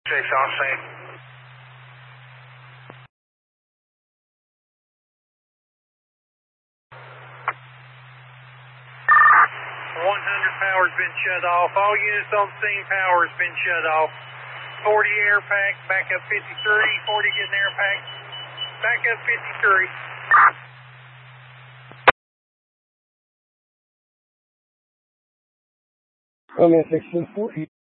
Chase Austin. 100 power's been shut off. All units on scene, power's been shut off. 40 air pack, back up 53. 40 getting air pack, back up 53. I'm at 1640.